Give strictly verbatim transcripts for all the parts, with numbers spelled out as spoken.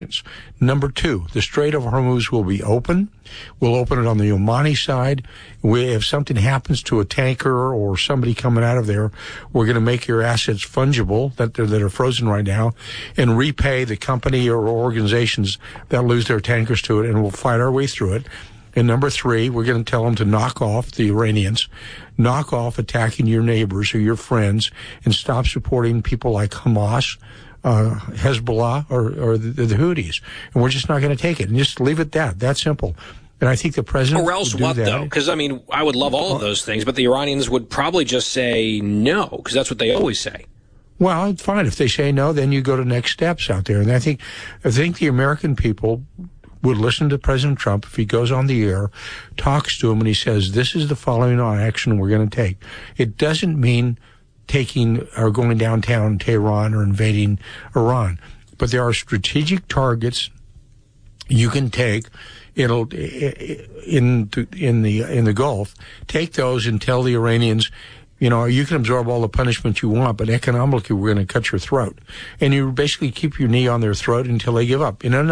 Number two, the Strait of Hormuz will be open. We'll open it on the Omani side. We, if something happens to a tanker or somebody coming out of there, we're going to make your assets fungible that, that are frozen right now and repay the company or organizations that lose their tankers to it, and we'll fight our way through it. And number three, we're going to tell them to knock off the Iranians, knock off attacking your neighbors or your friends, and stop supporting people like Hamas, Uh, Hezbollah, or, or the, the Houthis. And we're just not going to take it. And just leave it at that. That simple. And I think the president Or else what, that. though? Because, I mean, I would love all of those things, but the Iranians would probably just say no, because that's what they always say. Well, fine. If they say no, then you go to next steps out there. And I think, I think the American people would listen to President Trump if he goes on the air, talks to him, and he says, this is the following action we're going to take. It doesn't mean taking or going downtown Tehran or invading Iran. But there are strategic targets you can take. It'll in in the in the Gulf. Take those and tell the Iranians, you know, you can absorb all the punishment you want, but economically we're going to cut your throat. And you basically keep your knee on their throat until they give up. And,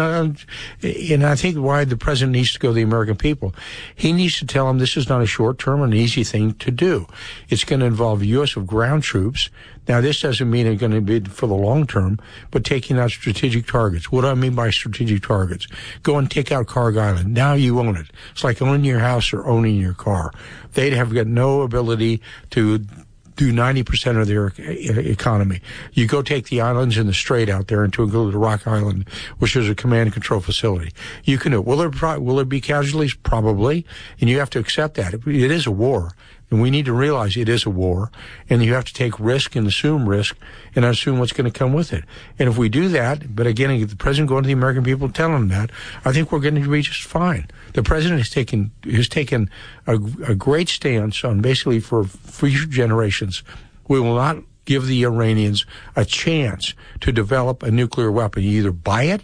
and I think why the president needs to go to the American people, he needs to tell them this is not a short-term and easy thing to do. It's going to involve U S of ground troops. Now, this doesn't mean it's going to be for the long term, but taking out strategic targets. What do I mean by strategic targets? Go and take out Kharg Island. Now you own it. It's like owning your house or owning your car. They'd have got no ability to do ninety percent of their economy. You go take the islands in the Strait out there and to include Rock Island, which is a command and control facility. You can do it. Will there, will there be casualties? Probably. And you have to accept that. It is a war. And we need to realize it is a war, and you have to take risk and assume risk and assume what's going to come with it. And if we do that, but again, if the president going to the American people telling them that, I think we're going to be just fine. The president has taken has taken a, a great stance on basically for future generations. We will not give the Iranians a chance to develop a nuclear weapon. You either buy it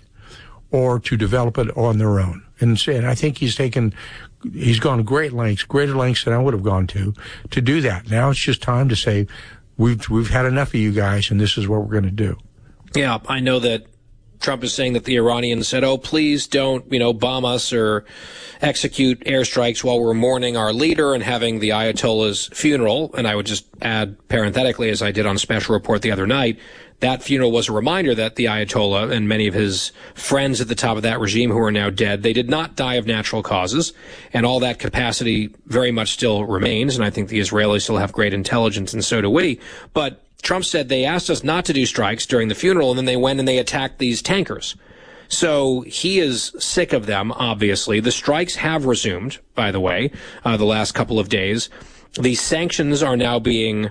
or to develop it on their own. And, and I think he's taken He's gone to great lengths, greater lengths than I would have gone to, to do that. Now it's just time to say, we've we've had enough of you guys, and this is what we're going to do. Yeah, I know that Trump is saying that the Iranians said, oh, please don't, you know, bomb us or execute airstrikes while we're mourning our leader and having the Ayatollah's funeral. And I would just add parenthetically, as I did on Special Report the other night, that funeral was a reminder that the Ayatollah and many of his friends at the top of that regime who are now dead, they did not die of natural causes, and all that capacity very much still remains, and I think the Israelis still have great intelligence, and so do we. But Trump said they asked us not to do strikes during the funeral, and then they went and they attacked these tankers. So he is sick of them, obviously. The strikes have resumed, by the way, uh, the last couple of days. The sanctions are now being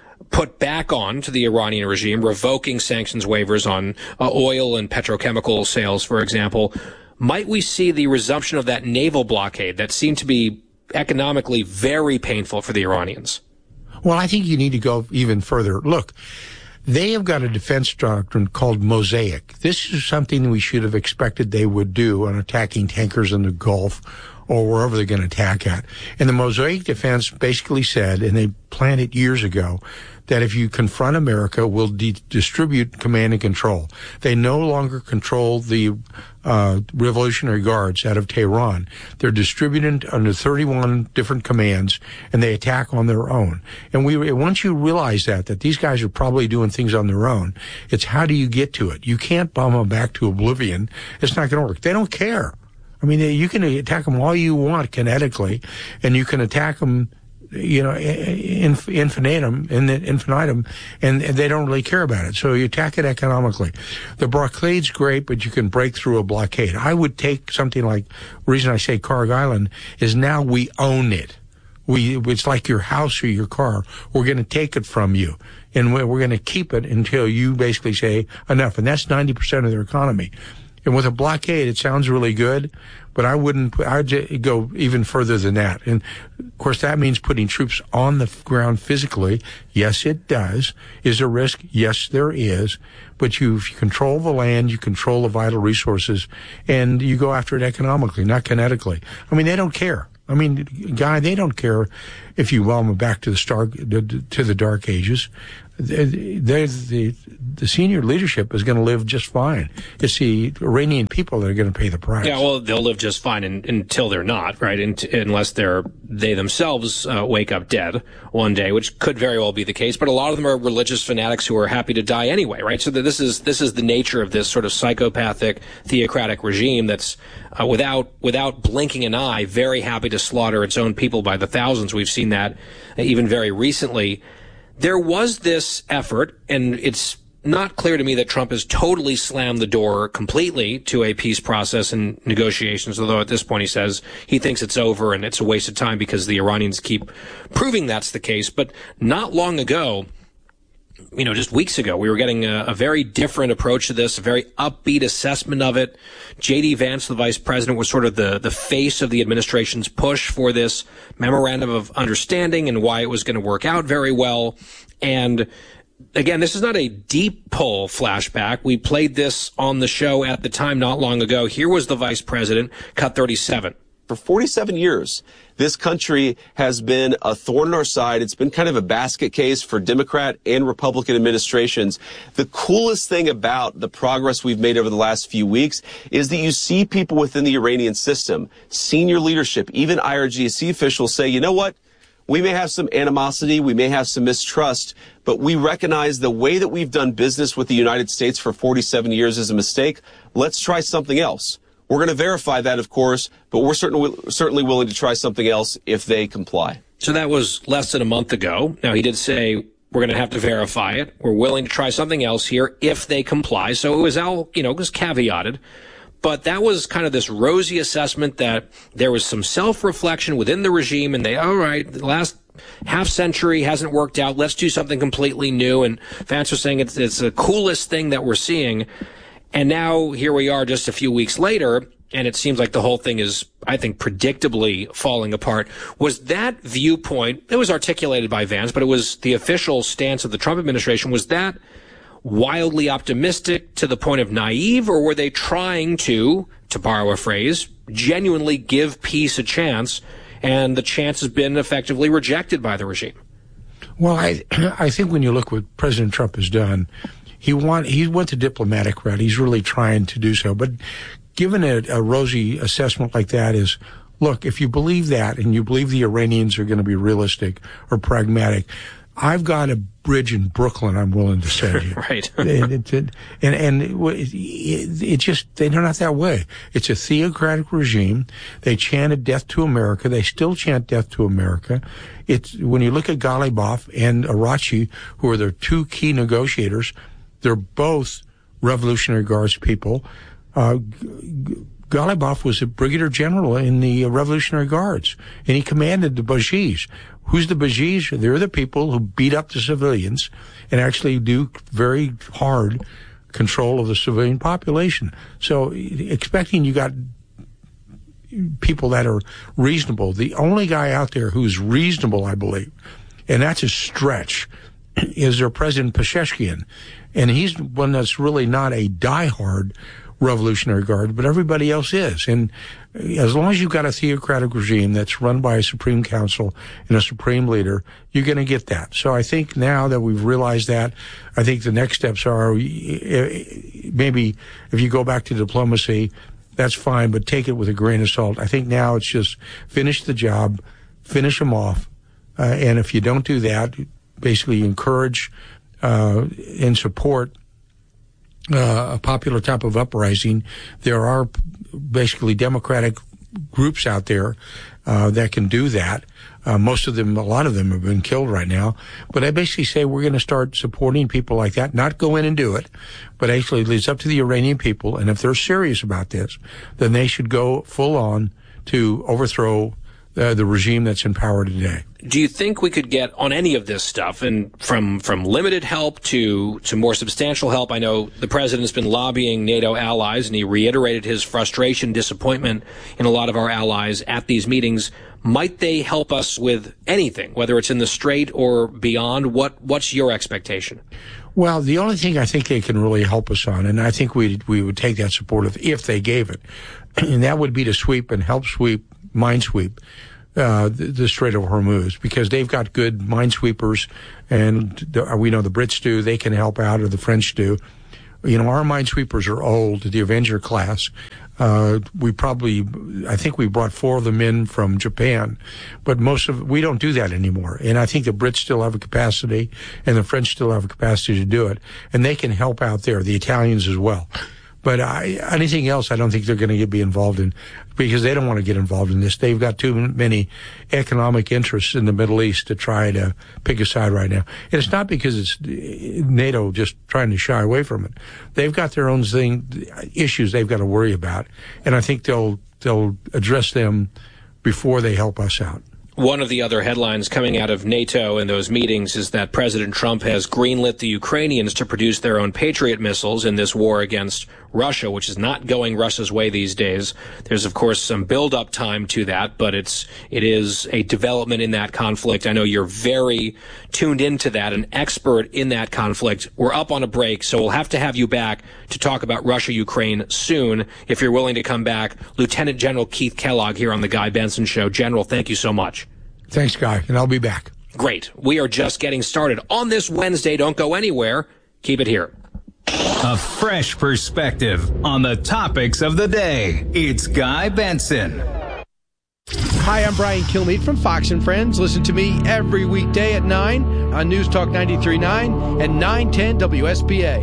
put back on to the Iranian regime, revoking sanctions waivers on uh, oil and petrochemical sales, for example. Might we see the resumption of that naval blockade that seemed to be economically very painful for the Iranians? Well, I think you need to go even further. Look, they have got a defense doctrine called Mosaic. This is something we should have expected they would do on attacking tankers in the Gulf or wherever they're going to attack at. And the Mosaic defense basically said, and they planned it years ago, that if you confront America, we'll de- distribute command and control. They no longer control the uh, Revolutionary Guards out of Tehran. They're distributed under thirty-one different commands, and they attack on their own. And we once you realize that, that these guys are probably doing things on their own, it's how do you get to it? You can't bomb them back to oblivion. It's not going to work. They don't care. I mean, you can attack them all you want kinetically, and you can attack them, you know, infinitum, infinitum, and they don't really care about it. So you attack it economically. The blockade's great, but you can break through a blockade. I would take something like, the reason I say Kharg Island is now we own it. We, it's like your house or your car. We're going to take it from you, and we're going to keep it until you basically say enough. And that's ninety percent of their economy. And with a blockade, it sounds really good, but I wouldn't, I'd go even further than that. And of course, that means putting troops on the ground physically. Yes, it does. Is there risk? Yes, there is. But you, if you control the land, you control the vital resources, and you go after it economically, not kinetically. I mean, they don't care. I mean, Guy, they don't care if you bomb them back to the star, to the dark ages. the, the, the senior leadership is going to live just fine. It's the Iranian people that are going to pay the price. Yeah, well, they'll live just fine in, until they're not, right? In, unless they're they themselves uh, wake up dead one day, which could very well be the case. But a lot of them are religious fanatics who are happy to die anyway, right? So that this is this is the nature of this sort of psychopathic, theocratic regime that's uh, without without blinking an eye, very happy to slaughter its own people by the thousands. We've seen that uh, even very recently. There was this effort, and it's not clear to me that Trump has totally slammed the door completely to a peace process and negotiations, although at this point he says he thinks it's over and it's a waste of time because the Iranians keep proving that's the case. But not long ago, you know, just weeks ago, we were getting a, a very different approach to this, a very upbeat assessment of it. J D Vance, the vice president, was sort of the, the face of the administration's push for this memorandum of understanding and why it was going to work out very well. And again, this is not a deep poll flashback. We played this on the show at the time not long ago. Here was the vice president, cut thirty-seven. For forty-seven years, this country has been a thorn in our side. It's been kind of a basket case for Democrat and Republican administrations. The coolest thing about the progress we've made over the last few weeks is that you see people within the Iranian system, senior leadership, even I R G C officials say, you know what? We may have some animosity, we may have some mistrust, but we recognize the way that we've done business with the United States for forty-seven years is a mistake. Let's try something else. We're going to verify that, of course, but we're certainly certainly willing to try something else if they comply. So that was less than a month ago. Now, he did say we're going to have to verify it. We're willing to try something else here if they comply. So it was all, you know, it was caveated. But that was kind of this rosy assessment that there was some self-reflection within the regime, and they, all right, the last half century hasn't worked out. Let's do something completely new. And Vance was saying it's, it's the coolest thing that we're seeing. And now here we are just a few weeks later, and it seems like the whole thing is, I think, predictably falling apart. Was that viewpoint, it was articulated by Vance, but it was the official stance of the Trump administration, was that wildly optimistic to the point of naive, or were they trying to, to borrow a phrase, genuinely give peace a chance, and the chance has been effectively rejected by the regime? Well, I, I think when you look what President Trump has done, He want he went the diplomatic route. He's really trying to do so. But given a, a rosy assessment like that is, look, if you believe that and you believe the Iranians are going to be realistic or pragmatic, I've got a bridge in Brooklyn I'm willing to send you. Right. and, it, and, and it, it, it just, they're not that way. It's a theocratic regime. They chanted death to America. They still chant death to America. It's, when you look at Ghalibaf and Arachi, who are their two key negotiators, they're both Revolutionary Guards people. Uh, Ghalibaf was a brigadier general in the Revolutionary Guards, and he commanded the Bajis. Who's the Bajis? They're the people who beat up the civilians and actually do very hard control of the civilian population. So expecting you got people that are reasonable. The only guy out there who's reasonable, I believe, and that's a stretch, is their President Pezeshkian. And he's one that's really not a diehard Revolutionary Guard, but everybody else is. And as long as you've got a theocratic regime that's run by a Supreme Council and a Supreme Leader, you're going to get that. So I think now that we've realized that, I think the next steps are maybe if you go back to diplomacy, that's fine, but take it with a grain of salt. I think now it's just finish the job, finish them off. Uh, and if you don't do that, basically encourage uh, and support Uh, a popular type of uprising. There are basically democratic groups out there uh, that can do that. Uh, most of them, a lot of them have been killed right now. But I basically say we're going to start supporting people like that, not go in and do it, but actually it's up to the Iranian people. And if they're serious about this, then they should go full on to overthrow uh, the regime that's in power today. Do you think we could get on any of this stuff, and from from limited help to to more substantial help? I know the president's been lobbying NATO allies, and he reiterated his frustration, disappointment in a lot of our allies at these meetings. Might they help us with anything, whether it's in the Strait or beyond? What what's your expectation? Well, the only thing I think they can really help us on, and I think we we would take that support if, if they gave it, and that would be to sweep and help sweep, minesweep, uh, the, the Strait of Hormuz, because they've got good minesweepers, and the, we know the Brits do. They can help out, or the French do. You know, our minesweepers are old, the Avenger class. Uh, we probably, I think we brought four of them in from Japan, but most of, we don't do that anymore. And I think the Brits still have a capacity, and the French still have a capacity to do it. And they can help out there, the Italians as well. But I, anything else, I don't think they're going to be involved in, because they don't want to get involved in this. They've got too many economic interests in the Middle East to try to pick a side right now. And it's not because it's NATO just trying to shy away from it. They've got their own thing, issues they've got to worry about, and I think they'll they'll address them before they help us out. One of the other headlines coming out of NATO in those meetings is that President Trump has greenlit the Ukrainians to produce their own Patriot missiles in this war against Russia, which is not going Russia's way these days. There's, of course, some build-up time to that, but it's it is a development in that conflict. I know you're very tuned into that, an expert in that conflict. We're up on a break, so we'll have to have you back to talk about Russia-Ukraine soon. If you're willing to come back, Lieutenant General Keith Kellogg here on The Guy Benson Show. General, thank you so much. Thanks, Guy, and I'll be back. Great. We are just getting started on this Wednesday. Don't go anywhere. Keep it here. A fresh perspective on the topics of the day. It's Guy Benson. Hi, I'm Brian Kilmeade from Fox and Friends. Listen to me every weekday at nine on News Talk ninety-three point nine and nine ten W S B A.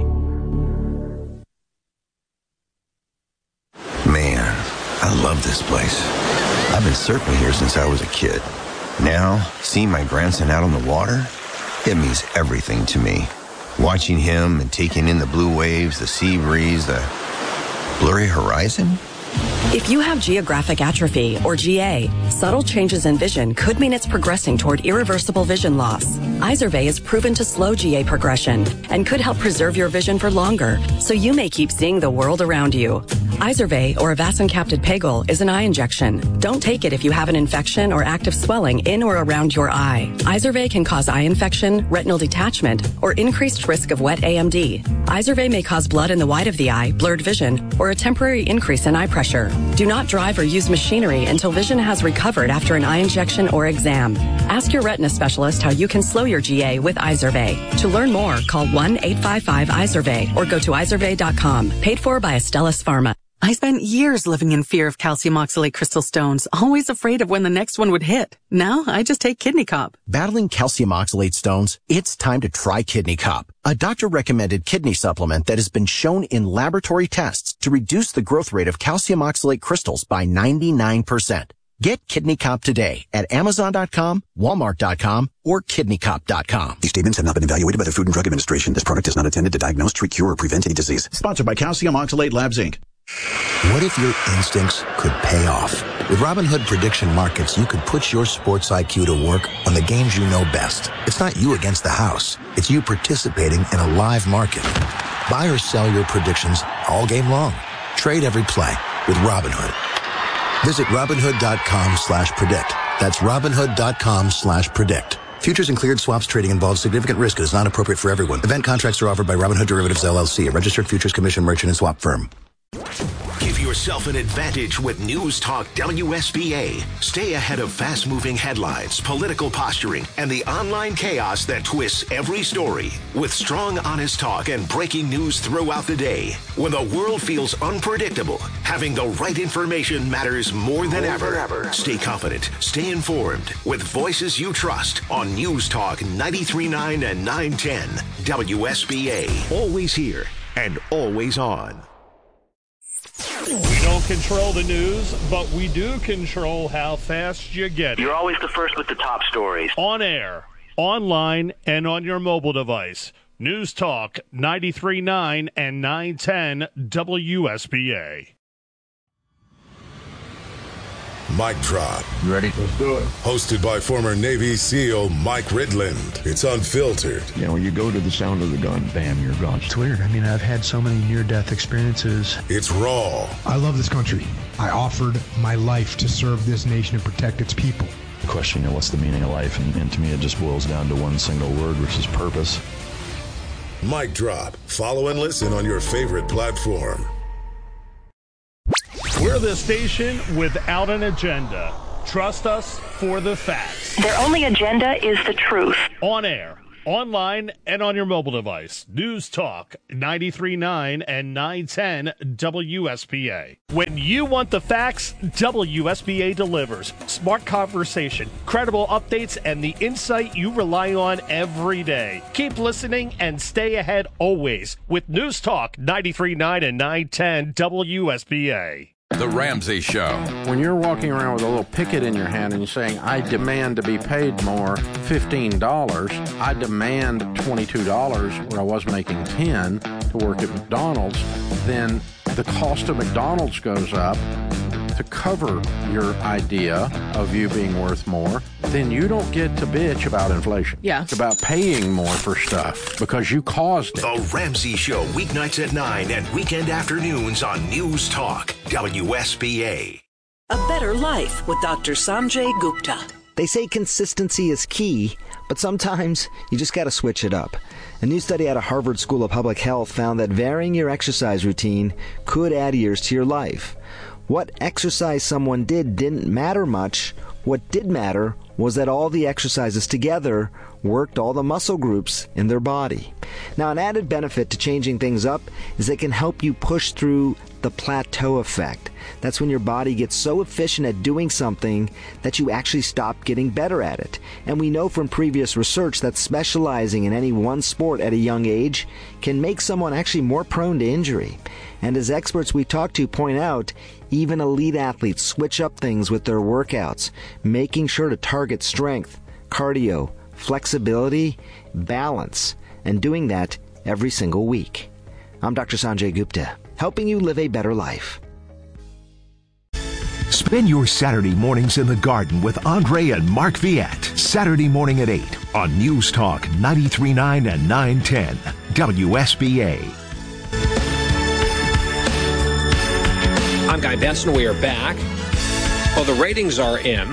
Man, I love this place. I've been surfing here since I was a kid. Now, seeing my grandson out on the water, it means everything to me. Watching him and taking in the blue waves, the sea breeze, the blurry horizon. If you have geographic atrophy, or G A, subtle changes in vision could mean it's progressing toward irreversible vision loss. Izervay is proven to slow G A progression and could help preserve your vision for longer, so you may keep seeing the world around you. Izervay, or avacincaptad pegol, is an eye injection. Don't take it if you have an infection or active swelling in or around your eye. Izervay can cause eye infection, retinal detachment, or increased risk of wet A M D. Izervay may cause blood in the white of the eye, blurred vision, or a temporary increase in eye pressure. Do not drive or use machinery until vision has recovered after an eye injection or exam. Ask your retina specialist how you can slow your G A with Izervay. To learn more, call one eight five five Izervay or go to izervay dot com. Paid for by Astellas Pharma. I spent years living in fear of calcium oxalate crystal stones, always afraid of when the next one would hit. Now, I just take Kidney Cop. Battling calcium oxalate stones? It's time to try Kidney Cop, a doctor-recommended kidney supplement that has been shown in laboratory tests to reduce the growth rate of calcium oxalate crystals by ninety-nine percent. Get Kidney Cop today at amazon dot com, walmart dot com, or kidney cop dot com. These statements have not been evaluated by the Food and Drug Administration. This product is not intended to diagnose, treat, cure, or prevent any disease. Sponsored by Calcium Oxalate Labs, Incorporated. What if your instincts could pay off? With Robinhood Prediction Markets, you could put your sports I Q to work on the games you know best. It's not you against the house. It's you participating in a live market. Buy or sell your predictions all game long. Trade every play with Robinhood. Visit Robinhood dot com slash predict. That's Robinhood dot com slash predict. Futures and cleared swaps trading involves significant risk and is not appropriate for everyone. Event contracts are offered by Robinhood Derivatives, L L C, a registered futures commission merchant and swap firm. Give yourself an advantage with News Talk W S B A. Stay ahead of fast-moving headlines, political posturing, and the online chaos that twists every story. With strong, honest talk and breaking news throughout the day. When the world feels unpredictable, having the right information matters more than ever. Stay confident, stay informed, with voices you trust on News Talk ninety-three point nine and nine ten W S B A. Always here and always on. We don't control the news, but we do control how fast you get it. You're always the first with the top stories. On air, online, and on your mobile device. News Talk ninety-three point nine and nine ten W S B A. Mic Drop. You ready? Let's do it. Hosted by former Navy SEAL Mike Ridland. It's unfiltered. You know, when you go to the sound of the gun, bam, you're gone. It's weird. I mean, I've had so many near-death experiences. It's raw. I love this country. I offered my life to serve this nation and protect its people. The question, you know, what's the meaning of life? And, and to me, it just boils down to one single word, which is purpose. Mic Drop. Follow and listen on your favorite platform. We're the station without an agenda. Trust us for the facts. Their only agenda is the truth. On air, online, and on your mobile device. News Talk ninety-three point nine and nine ten W S B A. When you want the facts, W S B A delivers. Smart conversation, credible updates, and the insight you rely on every day. Keep listening and stay ahead always with News Talk ninety-three point nine and nine ten W S B A. The Ramsey Show. When you're walking around with a little picket in your hand and you're saying, I demand to be paid more, fifteen dollars, I demand twenty-two dollars where I was making ten dollars to work at McDonald's, then the cost of McDonald's goes up to cover your idea of you being worth more, then you don't get to bitch about inflation. Yeah. It's about paying more for stuff because you caused it. The Ramsey Show, weeknights at nine and weekend afternoons on News Talk, W S B A. A better life with Doctor Sanjay Gupta. They say consistency is key, but sometimes you just got to switch it up. A new study out of Harvard School of Public Health found that varying your exercise routine could add years to your life. What exercise someone did didn't matter much. What did matter was that all the exercises together worked all the muscle groups in their body. Now, an added benefit to changing things up is they can help you push through the plateau effect. That's when your body gets so efficient at doing something that you actually stop getting better at it. And we know from previous research that specializing in any one sport at a young age can make someone actually more prone to injury. And as experts we talk to point out, even elite athletes switch up things with their workouts, making sure to target strength, cardio, flexibility, balance, and doing that every single week. I'm Doctor Sanjay Gupta, helping you live a better life. Spend your Saturday mornings in the garden with Andre and Mark Viette. Saturday morning at eight on News Talk ninety-three point nine and nine ten W S B A. I'm Guy Benson. We are back. Well, the ratings are in.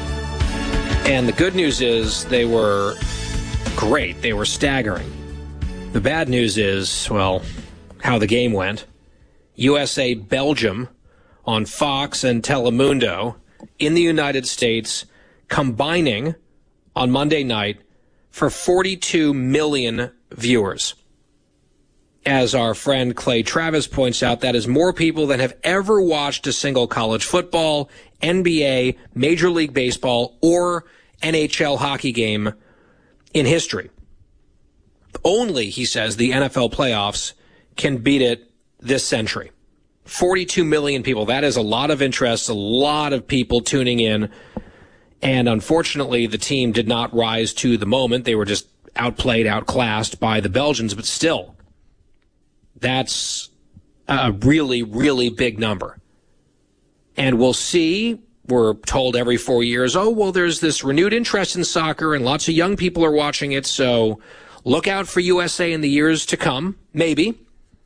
And the good news is they were great. They were staggering. The bad news is, well, how the game went. U S A Belgium on Fox and Telemundo in the United States combining on Monday night for forty-two million viewers. As our friend Clay Travis points out, that is more people than have ever watched a single college football, N B A, Major League Baseball, or N H L hockey game in history. Only, he says, the N F L playoffs can beat it this century. forty-two million people. That is a lot of interest, a lot of people tuning in. And unfortunately, the team did not rise to the moment. They were just outplayed, outclassed by the Belgians, but still, that's a really, really big number. And we'll see. We're told every four years, oh, well, there's this renewed interest in soccer and lots of young people are watching it, so look out for U S A in the years to come. Maybe.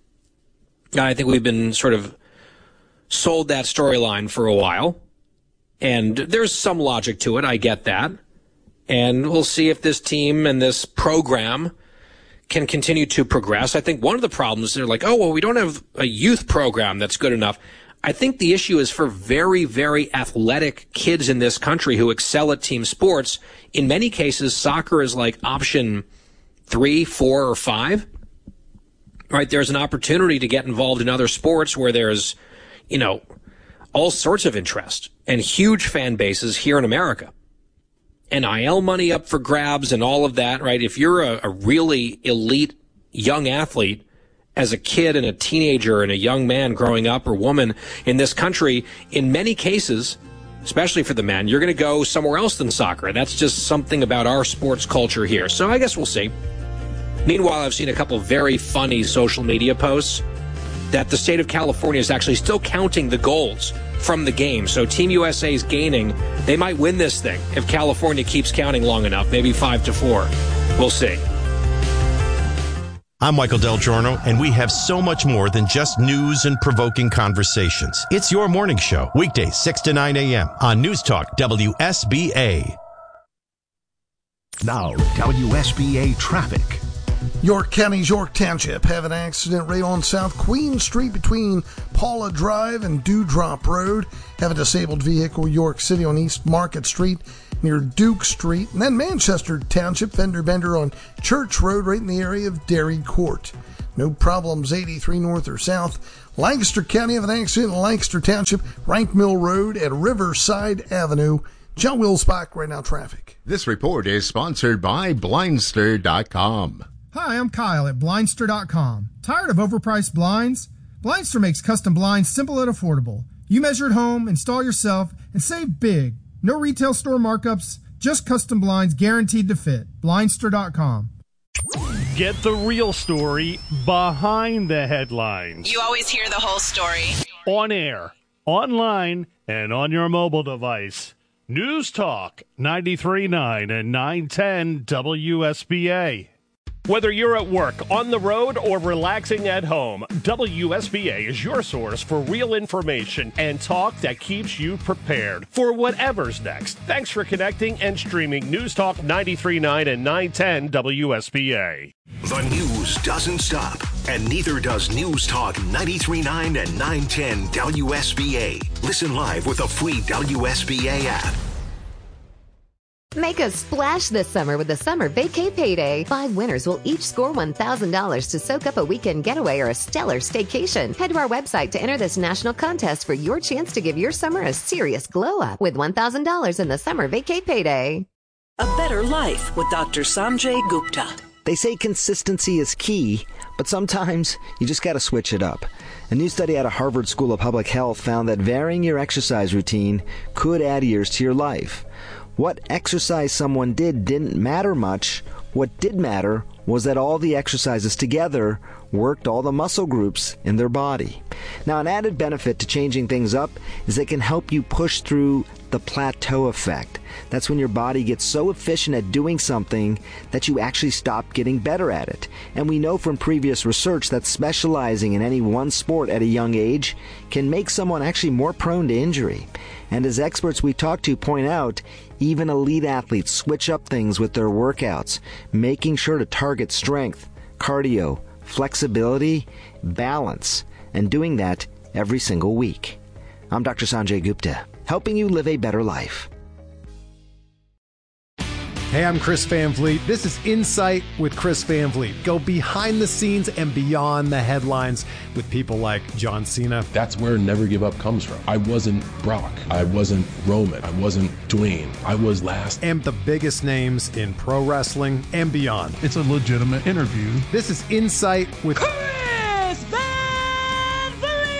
I think we've been sort of sold that storyline for a while. And there's some logic to it. I get that. And we'll see if this team and this program can continue to progress. I think one of the problems, they're like, oh, well, we don't have a youth program that's good enough. I think the issue is for very, very athletic kids in this country who excel at team sports. In many cases, soccer is like option three, four, or five. Right? There's an opportunity to get involved in other sports where there's, you know, all sorts of interest and huge fan bases here in America. N I L money up for grabs and all of that, right? If you're a, a really elite young athlete as a kid and a teenager and a young man growing up or woman in this country, in many cases, especially for the men, you're going to go somewhere else than soccer. That's just something about our sports culture here. So I guess we'll see. Meanwhile, I've seen a couple very funny social media posts that the state of California is actually still counting the goals from the game. So Team U S A is gaining. They might win this thing if California keeps counting long enough, maybe five to four. We'll see. I'm Michael Del Giorno, and we have so much more than just news and provoking conversations. It's your morning show, weekdays six to nine a.m. on News Talk W S B A. Now, W S B A traffic. York County's York Township have an accident right on South Queen Street between Paula Drive and Dewdrop Road. Have a disabled vehicle, York City on East Market Street near Duke Street. And then Manchester Township, fender bender on Church Road right in the area of Dairy Court. No problems eighty-three north or south. Lancaster County have an accident in Lancaster Township, Rank Mill Road at Riverside Avenue. John Wilsbach, right now traffic. This report is sponsored by Blindster dot com. Hi, I'm Kyle at Blindster dot com. Tired of overpriced blinds? Blindster makes custom blinds simple and affordable. You measure at home, install yourself, and save big. No retail store markups, just custom blinds guaranteed to fit. Blindster dot com. Get the real story behind the headlines. You always hear the whole story. On air, online, and on your mobile device. News Talk ninety-three point nine and nine ten W S B A. Whether you're at work, on the road, or relaxing at home, W S B A is your source for real information and talk that keeps you prepared for whatever's next. Thanks for connecting and streaming News Talk ninety-three point nine and nine ten W S B A. The news doesn't stop, and neither does News Talk ninety-three point nine and nine ten W S B A. Listen live with the free W S B A app. Make a splash this summer with the Summer Vacay Payday. Five winners will each score one thousand dollars to soak up a weekend getaway or a stellar staycation. Head to our website to enter this national contest for your chance to give your summer a serious glow up with one thousand dollars in the Summer Vacay Payday. A better life with Doctor Sanjay Gupta. They say consistency is key, but sometimes you just got to switch it up. A new study out of Harvard School of Public Health found that varying your exercise routine could add years to your life. What exercise someone did didn't matter much. What did matter was that all the exercises together worked all the muscle groups in their body. Now, an added benefit to changing things up is they can help you push through the plateau effect. That's when your body gets so efficient at doing something that you actually stop getting better at it. And we know from previous research that specializing in any one sport at a young age can make someone actually more prone to injury. And as experts we talk to point out, even elite athletes switch up things with their workouts, making sure to target strength, cardio, flexibility, balance, and doing that every single week. I'm Doctor Sanjay Gupta, helping you live a better life. Hey, I'm Chris Van Vliet. This is Insight with Chris Van Vliet. Go behind the scenes and beyond the headlines with people like John Cena. That's where Never Give Up comes from. I wasn't Brock. I wasn't Roman. I wasn't Dwayne. I was last. And the biggest names in pro wrestling and beyond. It's a legitimate interview. This is Insight with Chris Van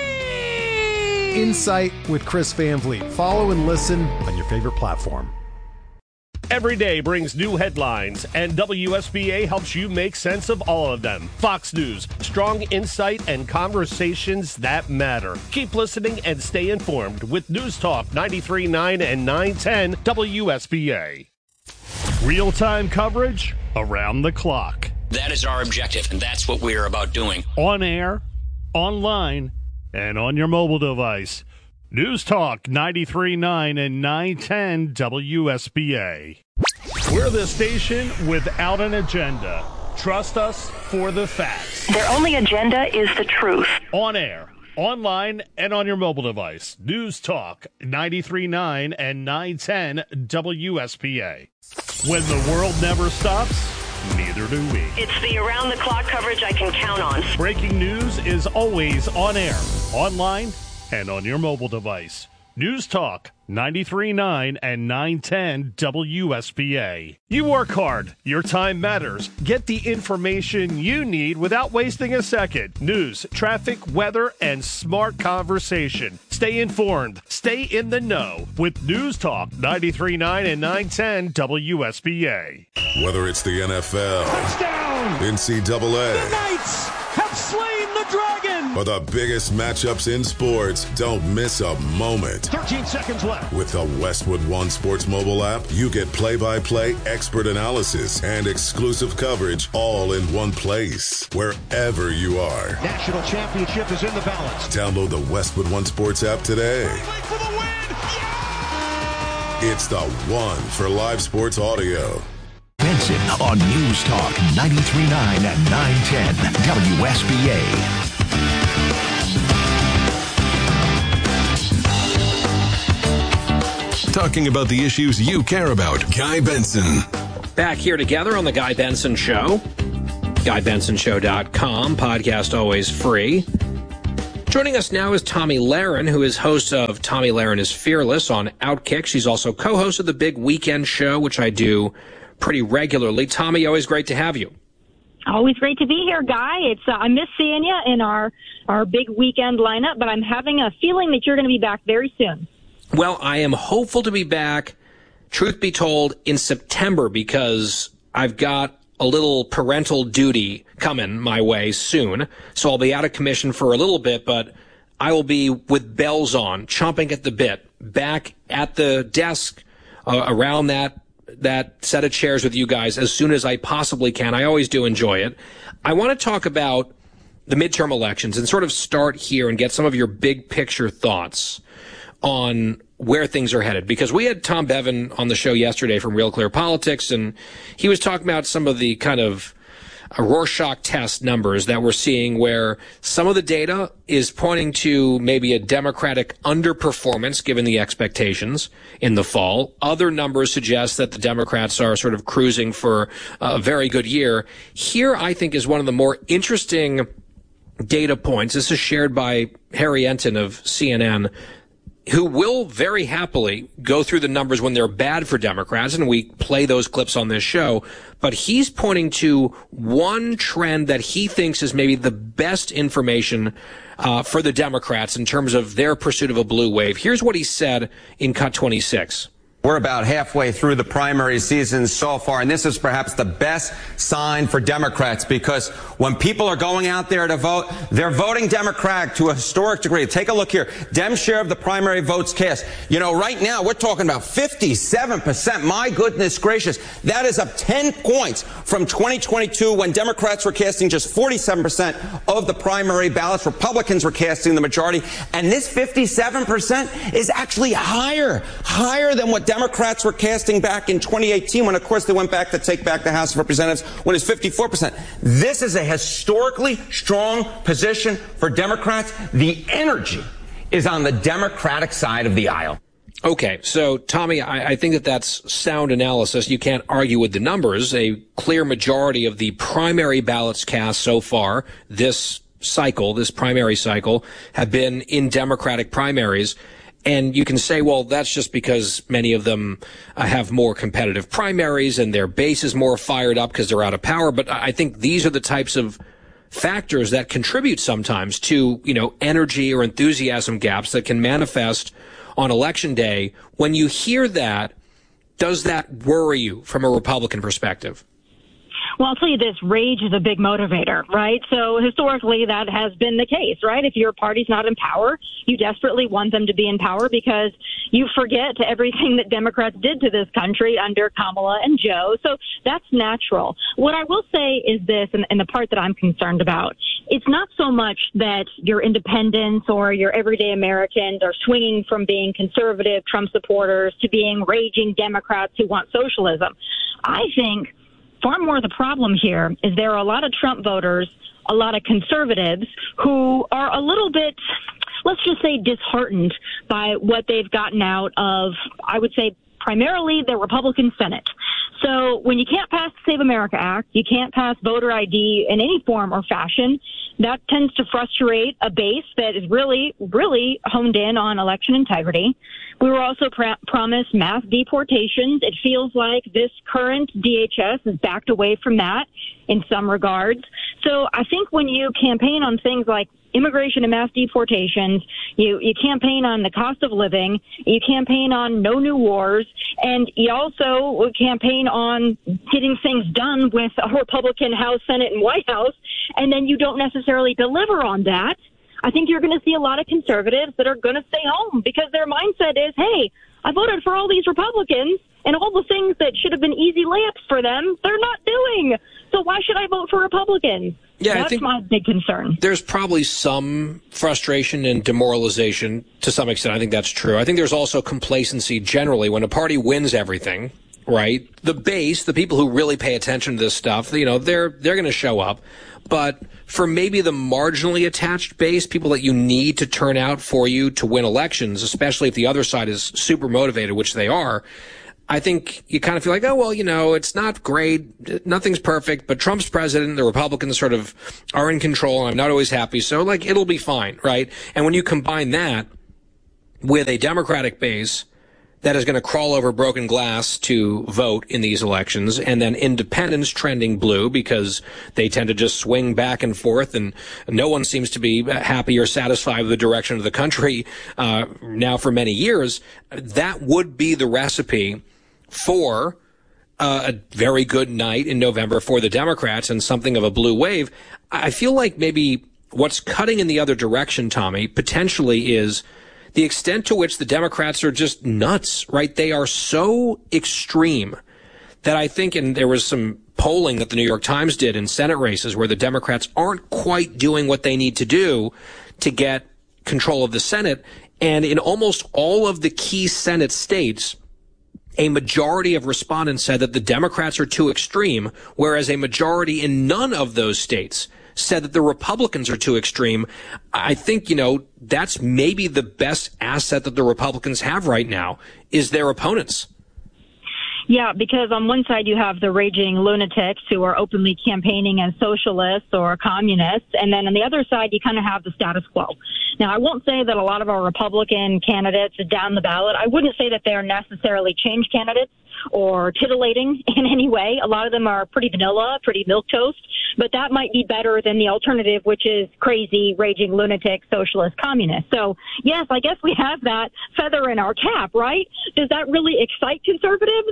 Vliet. Insight with Chris Van Vliet. Follow and listen on your favorite platform. Every day brings new headlines, and W S B A helps you make sense of all of them. Fox News, strong insight and conversations that matter. Keep listening and stay informed with News Talk ninety-three point nine and nine ten W S B A. Real-time coverage around the clock. That is our objective, and that's what we're about doing. On air, online, and on your mobile device. News Talk ninety-three point nine and nine ten W S B A. We're the station without an agenda. Trust us for the facts. Their only agenda is the truth. On air, online, and on your mobile device. News Talk ninety-three point nine and nine ten W S B A. When the world never stops, neither do we. It's the around-the-clock coverage I can count on. Breaking news is always on air, online, and on your mobile device. News Talk ninety-three point nine and nine ten W S B A. You work hard. Your time matters. Get the information you need without wasting a second. News, traffic, weather, and smart conversation. Stay informed. Stay in the know with News Talk ninety-three point nine and nine ten W S B A. Whether it's the N F L, Touchdown! N C double A, the Knights have slain the dragon! or the biggest matchups in sports, don't miss a moment. thirteen seconds left. With the Westwood One Sports mobile app, you get play-by-play expert analysis and exclusive coverage all in one place, wherever you are. National championship is in the balance. Download the Westwood One Sports app today. For the win! Yeah! It's the one for live sports audio. Benson on News Talk ninety-three point nine and nine ten W S B A. Talking about the issues you care about. Guy Benson. Back here together on the Guy Benson Show. Guy Benson Show dot com. Podcast always free. Joining us now is Tomi Lahren, who is host of Tomi Lahren is Fearless on Outkick. She's also co-host of the Big Weekend Show, which I do pretty regularly. Tomi, always great to have you. Always great to be here, Guy. It's uh, I miss seeing you in our, our Big Weekend lineup, but I'm having a feeling that you're going to be back very soon. Well, I am hopeful to be back, truth be told, in September, because I've got a little parental duty coming my way soon. So I'll be out of commission for a little bit, but I will be with bells on, chomping at the bit, back at the desk uh, around that that set of chairs with you guys as soon as I possibly can. I always do enjoy it. I want to talk about the midterm elections and sort of start here and get some of your big picture thoughts on where things are headed, because we had Tom Bevan on the show yesterday from Real Clear Politics, and he was talking about some of the kind of Rorschach test numbers that we're seeing, where some of the data is pointing to maybe a Democratic underperformance given the expectations in the fall. Other numbers suggest that the Democrats are sort of cruising for a very good year. Here, I think, is one of the more interesting data points. This is shared by Harry Enton of C N N, who will very happily go through the numbers when they're bad for Democrats, and we play those clips on this show. But he's pointing to one trend that he thinks is maybe the best information uh, for the Democrats in terms of their pursuit of a blue wave. Here's what he said in Cut twenty-six. We're about halfway through the primary season so far, and this is perhaps the best sign for Democrats, because when people are going out there to vote, they're voting Democratic to a historic degree. Take a look here. Dem share of the primary votes cast. You know, right now we're talking about fifty-seven percent. My goodness gracious. That is up ten points from twenty twenty-two, when Democrats were casting just forty-seven percent of the primary ballots. Republicans were casting the majority. And this fifty-seven percent is actually higher, higher than what Democrats were casting back in twenty eighteen, when, of course, they went back to take back the House of Representatives, when it's fifty-four percent. This is a historically strong position for Democrats. The energy is on the Democratic side of the aisle. Okay, so, Tomi, I, I think that that's sound analysis. You can't argue with the numbers. A clear majority of the primary ballots cast so far this cycle, this primary cycle, have been in Democratic primaries. And you can say, well, that's just because many of them uh, have more competitive primaries and their base is more fired up because they're out of power. But I think these are the types of factors that contribute sometimes to, you know, energy or enthusiasm gaps that can manifest on Election Day. When you hear that, does that worry you from a Republican perspective? Well, I'll tell you this, rage is a big motivator, right? So historically, that has been the case, right? If your party's not in power, you desperately want them to be in power because you forget everything that Democrats did to this country under Kamala and Joe. So that's natural. What I will say is this, and, and the part that I'm concerned about, it's not so much that your independents or your everyday Americans are swinging from being conservative Trump supporters to being raging Democrats who want socialism. I think far more the problem here is there are a lot of Trump voters, a lot of conservatives who are a little bit, let's just say, disheartened by what they've gotten out of, I would say, primarily the Republican Senate. So when you can't pass the Save America Act, you can't pass voter I D in any form or fashion, that tends to frustrate a base that is really, really honed in on election integrity. We were also pr- promised mass deportations. It feels like this current D H S has backed away from that in some regards. So I think when you campaign on things like immigration and mass deportations, you, you campaign on the cost of living, you campaign on no new wars, and you also campaign on getting things done with a Republican House, Senate, and White House, and then you don't necessarily deliver on that. I think you're going to see a lot of conservatives that are going to stay home because their mindset is, hey, I voted for all these Republicans, and all the things that should have been easy layups for them, they're not doing. So why should I vote for Republicans? Yeah, That's I think my big concern. There's probably some frustration and demoralization to some extent. I think that's true. I think there's also complacency generally. When a party wins everything, right? The base, the people who really pay attention to this stuff, you know, they're they're going to show up. But for maybe the marginally attached base, people that you need to turn out for you to win elections, especially if the other side is super motivated, which they are, I think you kind of feel like, oh, well, you know, it's not great. Nothing's perfect, but Trump's president. The Republicans sort of are in control, and I'm not always happy. So, like, it'll be fine, right? And when you combine that with a Democratic base that is going to crawl over broken glass to vote in these elections, and then independents trending blue because they tend to just swing back and forth, and no one seems to be happy or satisfied with the direction of the country uh, now for many years, that would be the recipe for uh, a very good night in November for the Democrats and something of a blue wave. I feel like maybe what's cutting in the other direction, Tommy, potentially is the extent to which the Democrats are just nuts, right? They are so extreme that I think, and there was some polling that the New York Times did in Senate races where the Democrats aren't quite doing what they need to do to get control of the Senate. And in almost all of the key Senate states, a majority of respondents said that the Democrats are too extreme, whereas a majority in none of those states said that the Republicans are too extreme. I think, you know, that's maybe the best asset that the Republicans have right now is their opponents. Yeah, because on one side you have the raging lunatics who are openly campaigning as socialists or communists, and then on the other side you kind of have the status quo. Now, I won't say that a lot of our Republican candidates down the ballot, I wouldn't say that they're necessarily change candidates or titillating in any way. A lot of them are pretty vanilla, pretty milquetoast, but that might be better than the alternative, which is crazy, raging lunatic, socialist, communist. So, yes, I guess we have that feather in our cap, right? Does that really excite conservatives?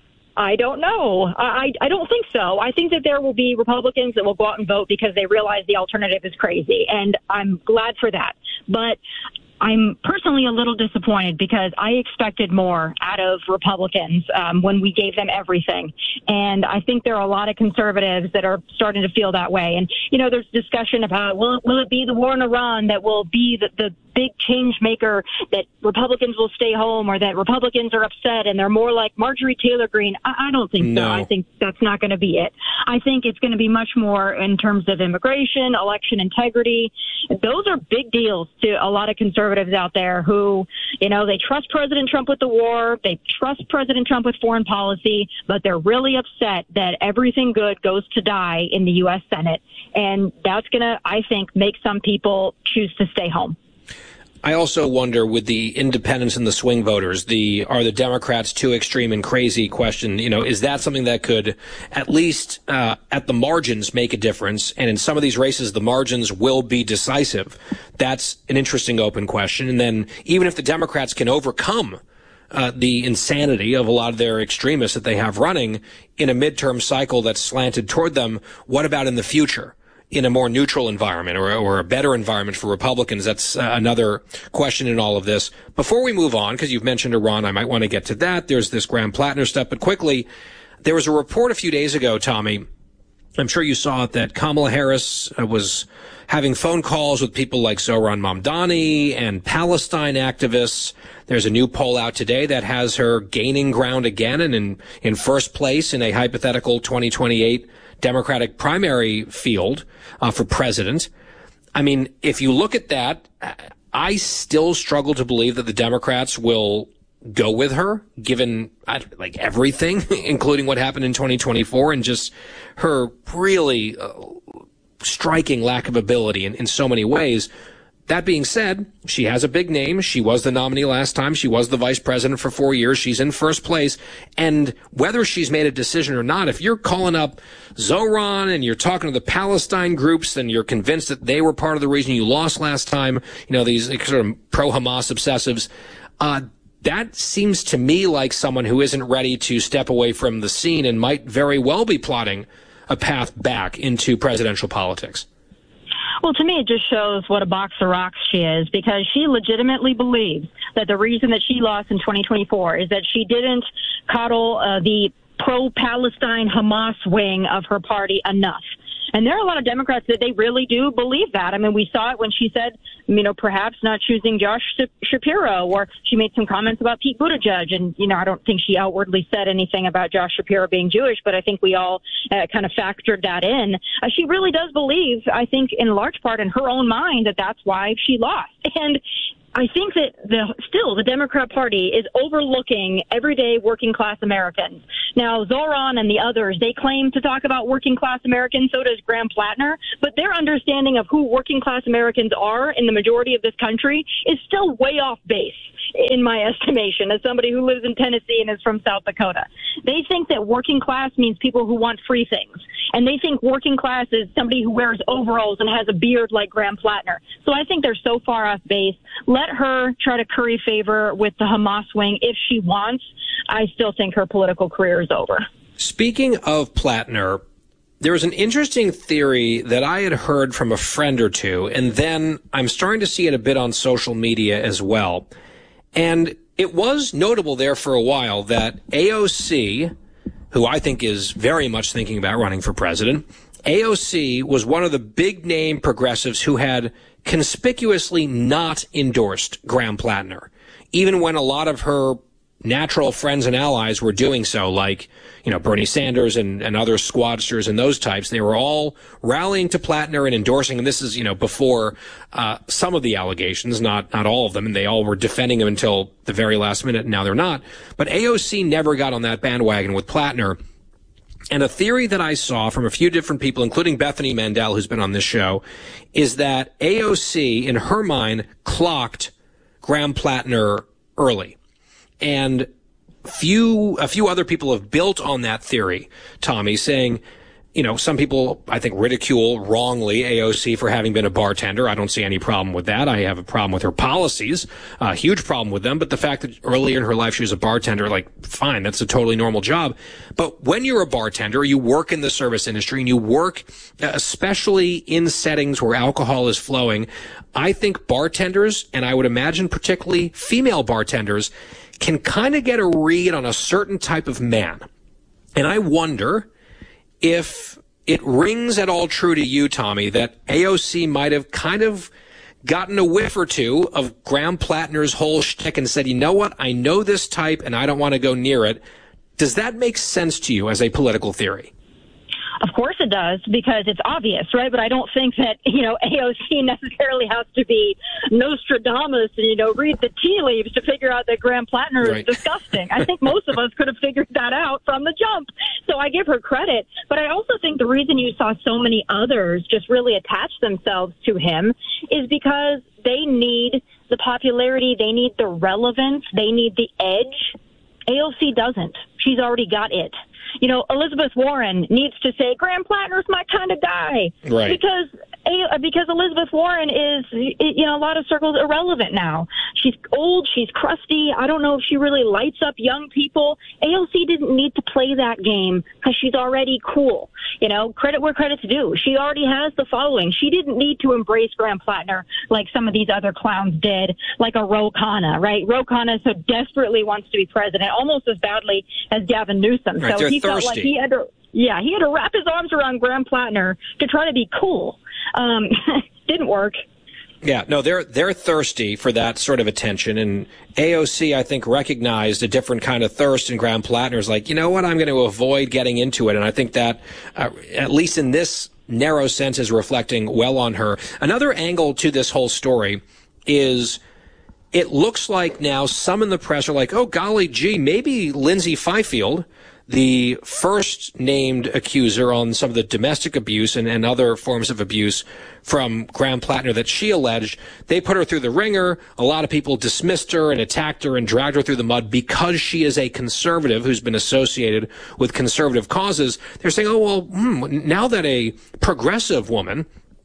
I don't know. I, I don't think so. I think that there will be Republicans that will go out and vote because they realize the alternative is crazy, and I'm glad for that. But I'm personally a little disappointed because I expected more out of Republicans um, when we gave them everything. And I think there are a lot of conservatives that are starting to feel that way. And, you know, there's discussion about, will, will it be the war in Iran that will be the, the big change maker, that Republicans will stay home, or that Republicans are upset and they're more like Marjorie Taylor Greene? I, I don't think no. so. I think that's not going to be it. I think it's going to be much more in terms of immigration, election integrity. Those are big deals to a lot of conservatives out there who, you know, they trust President Trump with the war, they trust President Trump with foreign policy, but they're really upset that everything good goes to die in the U S Senate. And that's going to, I think, make some people choose to stay home. I also wonder, with the independents and the swing voters, the are the Democrats too extreme and crazy question, you know, is that something that could at least uh, at the margins make a difference? And in some of these races, the margins will be decisive. That's an interesting open question. And then even if the Democrats can overcome uh, the insanity of a lot of their extremists that they have running in a midterm cycle that's slanted toward them, what about in the future? In a more neutral environment or, or a better environment for Republicans? That's uh, another question in all of this. Before we move on, because you've mentioned Iran, I might want to get to that. There's this Graham Plattner stuff, but quickly, there was a report a few days ago, Tommy, I'm sure you saw it, that Kamala Harris uh, was having phone calls with people like Zohran Mamdani and Palestine activists. There's a new poll out today that has her gaining ground again and in, in first place in a hypothetical twenty twenty-eight Democratic primary field uh, for president. I mean, if you look at that, I still struggle to believe that the Democrats will go with her, given like everything, including what happened in twenty twenty-four and just her really uh, striking lack of ability in, in so many ways. That being said, she has a big name. She was the nominee last time. She was the vice president for four years. She's in first place. And whether she's made a decision or not, if you're calling up Zohran and you're talking to the Palestine groups and you're convinced that they were part of the reason you lost last time, you know, these sort of pro-Hamas obsessives, uh, that seems to me like someone who isn't ready to step away from the scene and might very well be plotting a path back into presidential politics. Well, to me, it just shows what a box of rocks she is, because she legitimately believes that the reason that she lost in twenty twenty-four is that she didn't coddle uh, the pro-Palestine Hamas wing of her party enough. And there are a lot of Democrats that they really do believe that. I mean, we saw it when she said, you know, perhaps not choosing Josh Shapiro, or she made some comments about Pete Buttigieg. And, you know, I don't think she outwardly said anything about Josh Shapiro being Jewish, but I think we all uh, kind of factored that in. Uh, she really does believe, I think, in large part in her own mind, that that's why she lost. And I think that the, still the Democrat Party is overlooking everyday working class Americans. Now, Zoran and the others, they claim to talk about working class Americans, so does Graham Plattner, but their understanding of who working class Americans are in the majority of this country is still way off base, in my estimation, as somebody who lives in Tennessee and is from South Dakota. They think that working class means people who want free things. And they think working class is somebody who wears overalls and has a beard like Graham Plattner. So I think they're so far off base. Let her try to curry favor with the Hamas wing if she wants. I still think her political career is over. Speaking of Plattner, there was an interesting theory that I had heard from a friend or two, and then I'm starting to see it a bit on social media as well. And it was notable there for a while that A O C, who I think is very much thinking about running for president, A O C was one of the big name progressives who had conspicuously not endorsed Graham Plattner, even when a lot of her natural friends and allies were doing so, like, you know, Bernie Sanders and, and other squadsters and those types. They were all rallying to Plattner and endorsing him. This is, you know, before uh, some of the allegations, not not all of them, and they all were defending him until the very last minute, and now they're not. But A O C never got on that bandwagon with Plattner. And a theory that I saw from a few different people, including Bethany Mandel, who's been on this show, is that A O C, in her mind, clocked Graham Plattner early. And few, a few other people have built on that theory, Tommy, saying, you know, some people, I think, ridicule wrongly A O C for having been a bartender. I don't see any problem with that. I have a problem with her policies, a huge problem with them. But the fact that earlier in her life she was a bartender, like, fine, that's a totally normal job. But when you're a bartender, you work in the service industry and you work, especially in settings where alcohol is flowing. I think bartenders, and I would imagine particularly female bartenders, can kind of get a read on a certain type of man. And I wonder if it rings at all true to you, Tommy, that A O C might have kind of gotten a whiff or two of Graham Plattner's whole shtick and said, you know what, I know this type and I don't want to go near it. Does that make sense to you as a political theory? Of course it does, because it's obvious, right? But I don't think that, you know, A O C necessarily has to be Nostradamus and, you know, read the tea leaves to figure out that Graham Plattner right. is disgusting. I think most of us could have figured that out from the jump. So I give her credit. But I also think the reason you saw so many others just really attach themselves to him is because they need the popularity, they need the relevance, they need the edge. A O C doesn't. She's already got it. You know, Elizabeth Warren needs to say, Graham Plattner's my kind of guy. Right. Because because Elizabeth Warren is, you know, a lot of circles irrelevant now. She's old, she's crusty. I don't know if she really lights up young people. A O C didn't need to play that game because she's already cool. You know, credit where credit's due. She already has the following. She didn't need to embrace Graham Plattner like some of these other clowns did, like a Ro Khanna, right? Ro Khanna so desperately wants to be president, almost as badly as Gavin Newsom. Right, so he thirsty. felt like he had to, yeah, he had to wrap his arms around Graham Plattner to try to be cool. Um, didn't work. Yeah, no, they're they're thirsty for that sort of attention, and A O C, I think, recognized a different kind of thirst, and Graham Plattner's like, you know what, I'm going to avoid getting into it, and I think that, uh, at least in this narrow sense, is reflecting well on her. Another angle to this whole story is it looks like now some in the press are like, oh, golly gee, maybe Lindsay Fifield, the first named accuser on some of the domestic abuse and, and other forms of abuse from Graham Plattner that she alleged, they put her through the ringer. A lot of people dismissed her and attacked her and dragged her through the mud because she is a conservative who's been associated with conservative causes. They're saying, oh, well, hmm, now that a progressive woman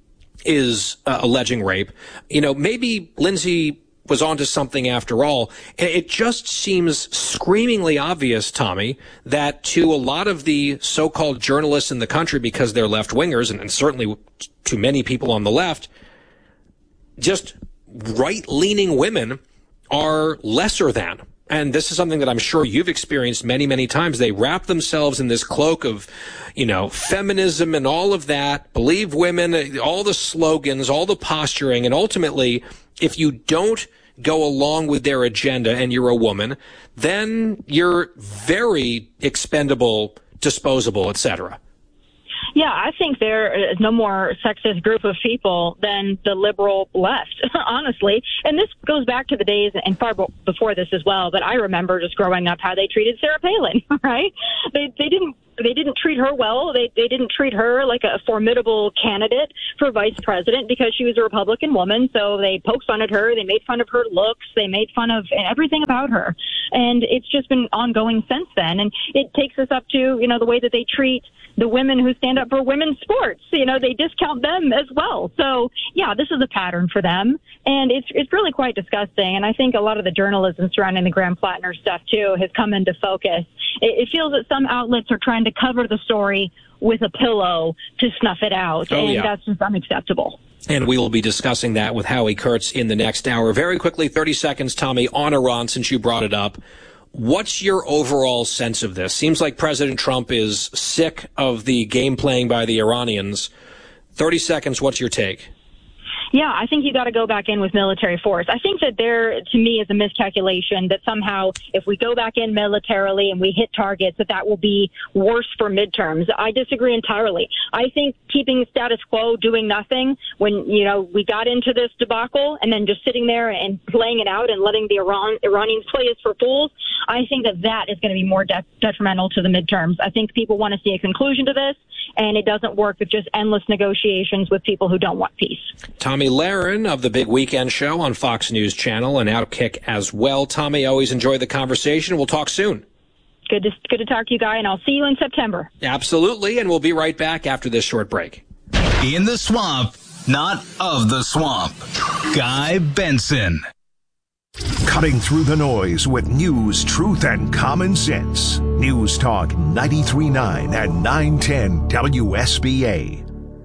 is uh, alleging rape, you know, maybe Lindsay was onto something after all. And it just seems screamingly obvious, Tommy, that to a lot of the so-called journalists in the country, because they're left-wingers, and, and certainly to many people on the left, just right-leaning women are lesser than. and this is something that I'm sure you've experienced many, many times, they wrap themselves in this cloak of, you know, feminism and all of that, believe women, all the slogans, all the posturing, and ultimately, if you don't go along with their agenda and you're a woman, then you're very expendable, disposable, et cetera. Yeah, I think there is no more sexist group of people than the liberal left, honestly. And this goes back to the days and far before this as well. But I remember just growing up how they treated Sarah Palin, right? They they didn't they didn't treat her well. They they didn't treat her like a formidable candidate for vice president because she was a Republican woman. So they poked fun at her. They made fun of her looks. They made fun of everything about her. And it's just been ongoing since then. And it takes us up to, you know, the way that they treat the women who stand up for women's sports. You know, they discount them as well. So, yeah, this is a pattern for them. And it's it's really quite disgusting. And I think a lot of the journalism surrounding the Graham Plattner stuff, too, has come into focus. It, it feels that some outlets are trying to cover the story with a pillow to snuff it out. Oh, and yeah. that's just unacceptable. And we will be discussing that with Howie Kurtz in the next hour. Very quickly, thirty seconds, Tommy, on Iran, since you brought it up. What's your overall sense of this? Seems like President Trump is sick of the game playing by the Iranians. thirty seconds, what's your take? Yeah, I think you got to go back in with military force. I think that there, to me, is a miscalculation that somehow if we go back in militarily and we hit targets, that that will be worse for midterms. I disagree entirely. I think keeping status quo, doing nothing, when, you know, we got into this debacle and then just sitting there and playing it out and letting the Iran, Iranians play us for fools, I think that that is going to be more de- detrimental to the midterms. I think people want to see a conclusion to this, and it doesn't work with just endless negotiations with people who don't want peace. Tommy Lahren of the Big Weekend Show on Fox News Channel and Outkick as well. Tommy, always enjoy the conversation. We'll talk soon. Good to, good to talk to you, Guy, and I'll see you in September. Absolutely, and we'll be right back after this short break. In the swamp, not of the swamp. Guy Benson. Cutting through the noise with news, truth, and common sense. News Talk ninety-three point nine and nine ten W S B A.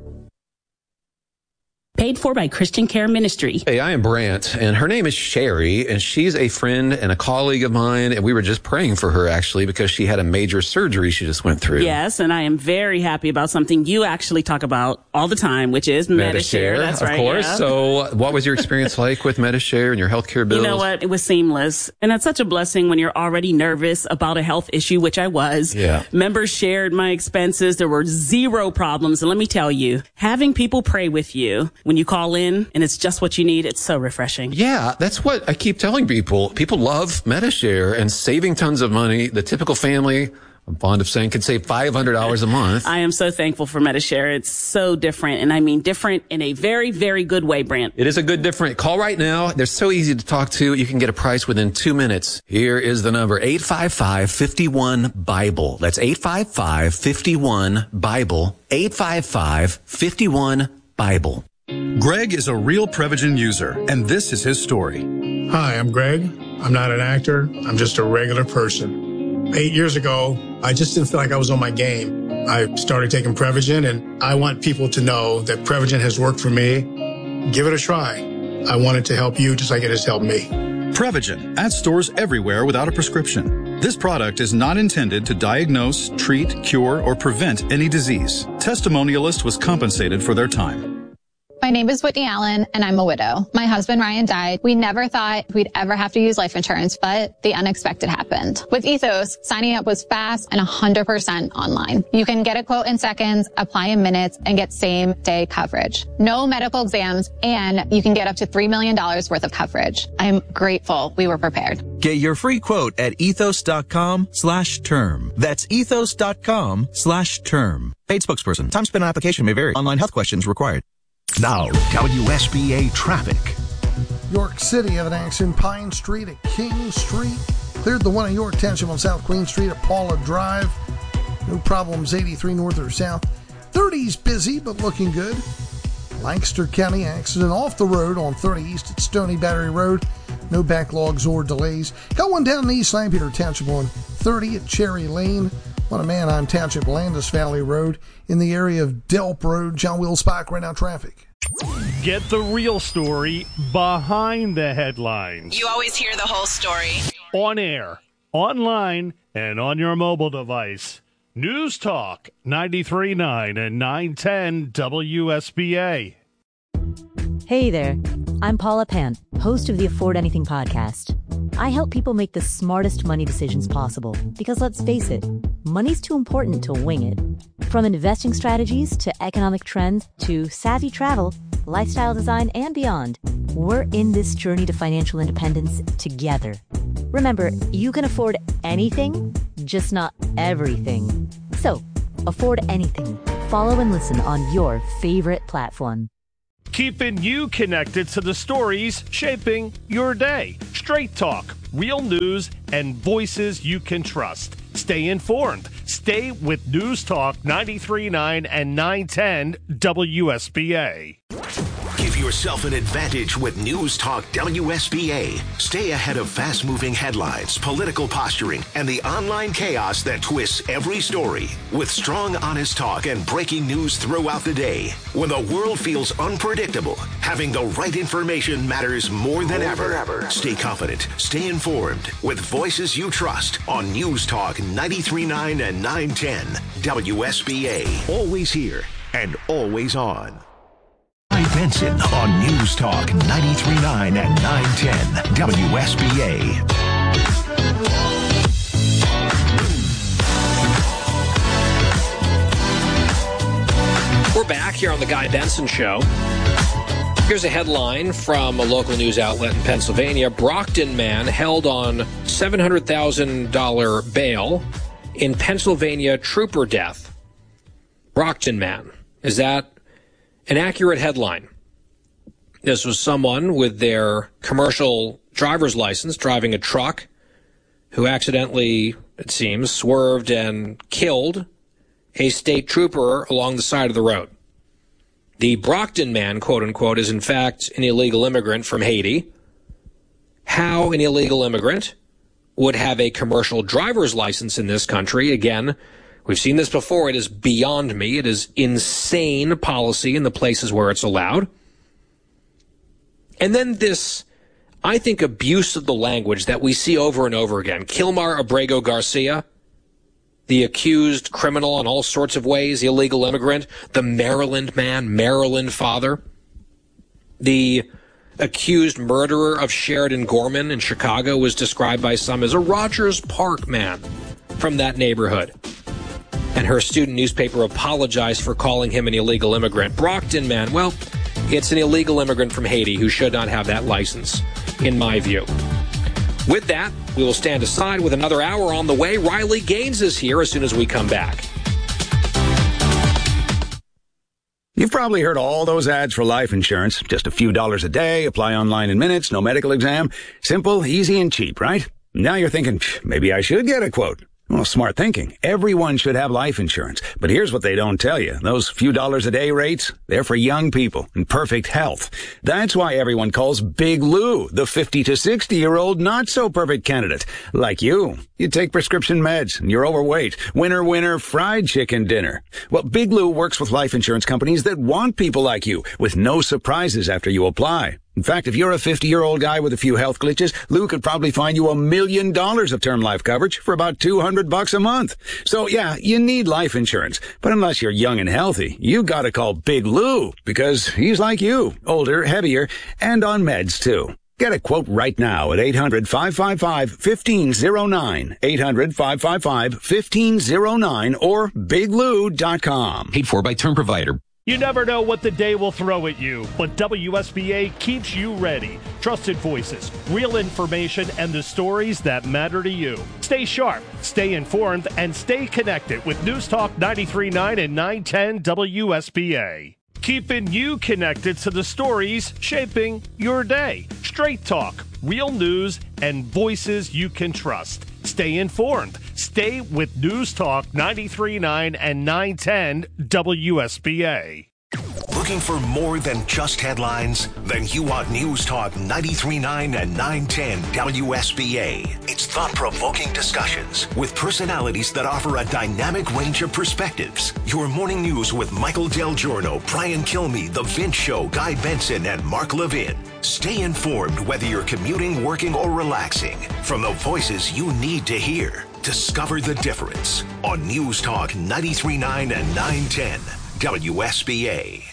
Paid for by Christian Care Ministry. Hey, I am Brant, and her name is Sherry, and she's a friend and a colleague of mine, and we were just praying for her, actually, because she had a major surgery she just went through. Yes, and I am very happy about something you actually talk about all the time, which is Medi-Share. That's of right. Of course. Yeah. So what was your experience like with Medi-Share and your healthcare bills? You know what? It was seamless. And it's such a blessing when you're already nervous about a health issue, which I was. Yeah. Members shared my expenses. There were zero problems. And let me tell you, having people pray with you when you call in and it's just what you need, it's so refreshing. Yeah, that's what I keep telling people. People love Medi-Share and saving tons of money. The typical family, I'm fond of saying, could save five hundred dollars a month. I am so thankful for Medi-Share. It's so different, and I mean different in a very, very good way, Brant. It is a good different. Call right now. They're so easy to talk to. You can get a price within two minutes. Here is the number, eight five five, five one, BIBLE. That's eight five five, five one, BIBLE. eight five five, five one, BIBLE. Greg is a real Prevagen user, and this is his story. Hi, I'm Greg. I'm not an actor. I'm just a regular person. Eight years ago, I just didn't feel like I was on my game. I started taking Prevagen, and I want people to know that Prevagen has worked for me. Give it a try. I want it to help you just like it has helped me. Prevagen, at stores everywhere without a prescription. This product is not intended to diagnose, treat, cure, or prevent any disease. Testimonialist was compensated for their time. My name is Whitney Allen, and I'm a widow. My husband, Ryan, died. We never thought we'd ever have to use life insurance, but the unexpected happened. With Ethos, signing up was fast and one hundred percent online. You can get a quote in seconds, apply in minutes, and get same-day coverage. No medical exams, and you can get up to three million dollars worth of coverage. I'm grateful we were prepared. Get your free quote at ethos.com slash term. That's ethos.com slash term. Paid spokesperson. Time spent on application may vary. Online health questions required. Now, W S B A traffic. York City have an accident, Pine Street at King Street. Cleared the one at York Township on South Queen Street at Paula Drive. No problems, eighty-three north or south. thirty's busy, but looking good. Lancaster County accident off the road on thirty East at Stony Battery Road. No backlogs or delays. Got one down in East Lampeter Township on thirty at Cherry Lane. One at Manheim Township, Landis Valley Road. In the area of Delp Road, John Will Spock, right now traffic. Get the real story behind the headlines. You always hear the whole story. On air, online, and on your mobile device. News Talk ninety-three point nine and nine ten W S B A. Hey there, I'm Paula Pant, host of the Afford Anything podcast. I help people make the smartest money decisions possible because, let's face it, money's too important to wing it. From investing strategies to economic trends to savvy travel, lifestyle design, and beyond, we're in this journey to financial independence together. Remember, you can afford anything, just not everything. So, afford anything. Follow and listen on your favorite platform. Keeping you connected to the stories shaping your day. Straight talk, real news, and voices you can trust. Stay informed. Stay with News Talk ninety-three point nine and nine ten W S B A. Give yourself an advantage with News Talk W S B A. Stay ahead of fast-moving headlines, political posturing, and the online chaos that twists every story. With strong, honest talk and breaking news throughout the day. When the world feels unpredictable, having the right information matters more than ever. ever. Stay confident, stay informed, with voices you trust on News Talk ninety-three point nine and nine ten W S B A. Always here and always on. Guy Benson on News Talk ninety-three point nine and nine ten W S B A. We're back here on the Guy Benson Show. Here's a headline from a local news outlet in Pennsylvania. Brockton man held on seven hundred thousand dollars bail in Pennsylvania trooper death. Brockton man. Is that an accurate headline? This was someone with their commercial driver's license driving a truck who accidentally, it seems, swerved and killed a state trooper along the side of the road. The Brockton man, quote unquote, is in fact an illegal immigrant from Haiti. How an illegal immigrant would have a commercial driver's license in this country, again, we've seen this before. It is beyond me. It is insane policy in the places where it's allowed. And then this, I think, abuse of the language that we see over and over again. Kilmar Abrego Garcia, the accused criminal in all sorts of ways, illegal immigrant, the Maryland man, Maryland father, the accused murderer of Sheridan Gorman in Chicago was described by some as a Rogers Park man from that neighborhood. And her student newspaper apologized for calling him an illegal immigrant. Brockton man, well, it's an illegal immigrant from Haiti who should not have that license, in my view. With that, we will stand aside with another hour on the way. Riley Gaines is here as soon as we come back. You've probably heard all those ads for life insurance. Just a few dollars a day, apply online in minutes, no medical exam. Simple, easy, and cheap, right? Now you're thinking, maybe I should get a quote. Well, smart thinking. Everyone should have life insurance. But here's what they don't tell you. Those few dollars a day rates, they're for young people in perfect health. That's why everyone calls Big Lou the fifty to sixty-year-old not-so-perfect candidate. Like you. You take prescription meds, and you're overweight. Winner, winner, fried chicken dinner. Well, Big Lou works with life insurance companies that want people like you, with no surprises after you apply. In fact, if you're a fifty-year-old guy with a few health glitches, Lou could probably find you a million dollars of term life coverage for about two hundred bucks a month. So yeah, you need life insurance. But unless you're young and healthy, you gotta call Big Lou, because he's like you, older, heavier, and on meds too. Get a quote right now at eight hundred, five five five, one five zero nine, eight hundred, five five five, one five zero nine, or big lou dot com. Paid for by Term Provider. You never know what the day will throw at you, but W S B A keeps you ready. Trusted voices, real information, and the stories that matter to you. Stay sharp, stay informed, and stay connected with News Talk ninety-three point nine and nine ten W S B A. Keeping you connected to the stories shaping your day. Straight talk, real news, and voices you can trust. Stay informed. Stay with News Talk ninety-three point nine and nine ten W S B A. Looking Looking for more than just headlines? Then you want News Talk ninety-three point nine and nine ten W S B A. It's thought-provoking discussions with personalities that offer a dynamic range of perspectives. Your morning news with Michael Del Giorno, Brian Kilmeade, The Vince Show, Guy Benson, and Mark Levin. Stay informed whether you're commuting, working, or relaxing. From the voices you need to hear, discover the difference on News Talk ninety-three point nine and nine ten W S B A.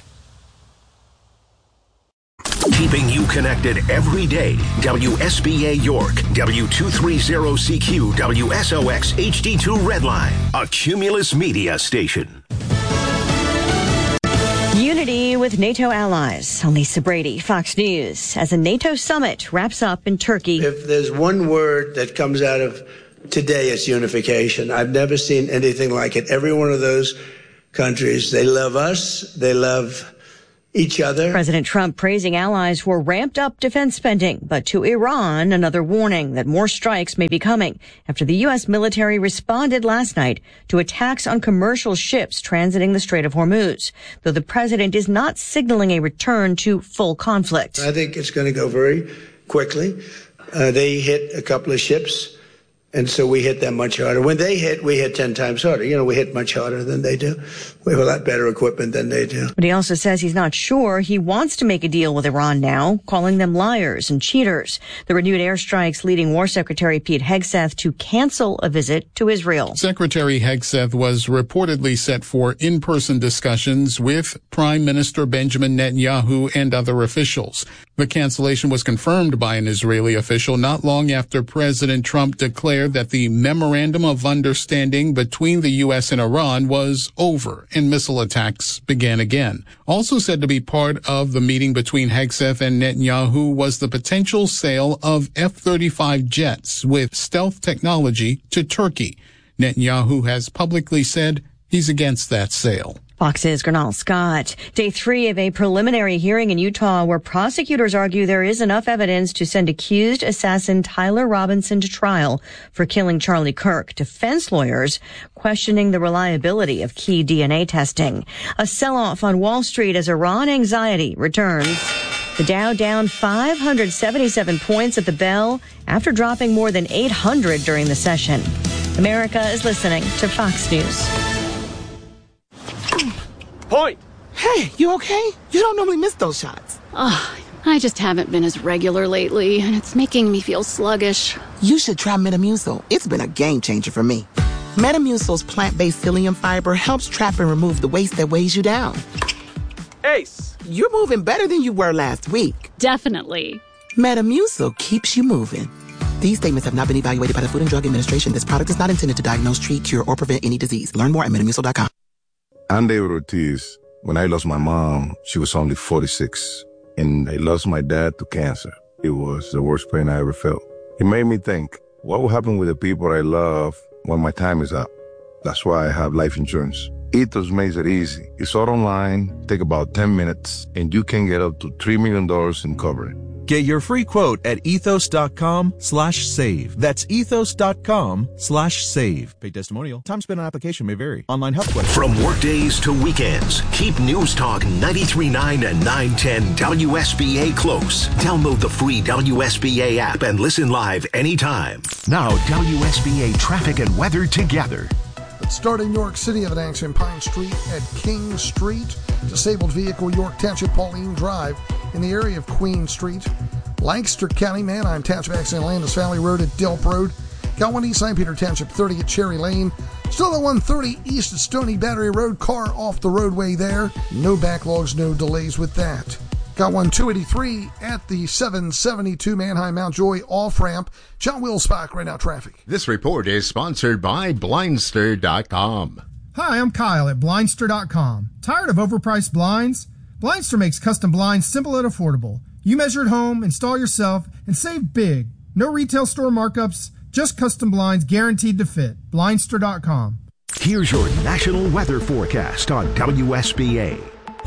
Keeping you connected every day. W S B A York, W two thirty C Q, W S O X H D two Redline, a Cumulus Media station. Unity with NATO allies. Lisa Brady, Fox News, as a NATO summit wraps up in Turkey. If there's one word that comes out of today, it's unification. I've never seen anything like it. Every one of those countries, they love us, they love each other. President Trump praising allies for ramped up defense spending, but to Iran, another warning that more strikes may be coming after the U S military responded last night to attacks on commercial ships transiting the Strait of Hormuz, though the president is not signaling a return to full conflict. I think it's going to go very quickly. Uh, they hit a couple of ships, and so we hit them much harder. When they hit, we hit ten times harder. You know, we hit much harder than they do. We have a lot better equipment than they do. But he also says he's not sure he wants to make a deal with Iran now, calling them liars and cheaters. The renewed airstrikes leading War Secretary Pete Hegseth to cancel a visit to Israel. Secretary Hegseth was reportedly set for in-person discussions with Prime Minister Benjamin Netanyahu and other officials. The cancellation was confirmed by an Israeli official not long after President Trump declared that the memorandum of understanding between the U S and Iran was over and missile attacks began again. Also said to be part of the meeting between Hegseth and Netanyahu was the potential sale of F thirty-five jets with stealth technology to Turkey. Netanyahu has publicly said he's against that sale. Fox's Gernal Scott. Day three of a preliminary hearing in Utah where prosecutors argue there is enough evidence to send accused assassin Tyler Robinson to trial for killing Charlie Kirk. Defense lawyers questioning the reliability of key D N A testing. A sell-off on Wall Street as Iran anxiety returns. The Dow down five hundred seventy-seven points at the bell after dropping more than eight hundred during the session. America is listening to Fox News. Point! Hey, you okay? You don't normally miss those shots. Oh, I just haven't been as regular lately, and it's making me feel sluggish. You should try Metamucil. It's been a game changer for me. Metamucil's plant-based psyllium fiber helps trap and remove the waste that weighs you down. Ace! You're moving better than you were last week. Definitely. Metamucil keeps you moving. These statements have not been evaluated by the Food and Drug Administration. This product is not intended to diagnose, treat, cure, or prevent any disease. Learn more at metamucil dot com. I'm David Ortiz. When I lost my mom, she was only forty-six. And I lost my dad to cancer. It was the worst pain I ever felt. It made me think, what will happen with the people I love when my time is up? That's why I have life insurance. Ethos makes it easy. It's all online, take about ten minutes, and you can get up to three million dollars in coverage. Get your free quote at ethos.com slash save. That's ethos.com slash save. Paid testimonial. Time spent on application may vary. Online health questions. From workdays to weekends, keep News Talk ninety-three point nine and nine ten W S B A close. Download the free W S B A app and listen live anytime. Now, W S B A traffic and weather together. Let's start in York City. Of an accident Pine Street at King Street. Disabled vehicle, York Township, Pauline Drive. In the area of Queen Street. Lancaster County, Manheim Township, accident Landis Valley Road at Delp Road. Got one east Saint Peter Township, thirty at Cherry Lane. Still at one thirty east at Stony Battery Road. Car off the roadway there. No backlogs, no delays with that. Got one two eighty-three at the seven seventy-two Manheim Mount Joy off-ramp. John Wilsbach, right now traffic. This report is sponsored by Blindster dot com. Hi, I'm Kyle at Blindster dot com. Tired of overpriced blinds? Blindster makes custom blinds simple and affordable. You measure at home, install yourself, and save big. No retail store markups, just custom blinds guaranteed to fit. Blindster dot com. Here's your national weather forecast on W S B A.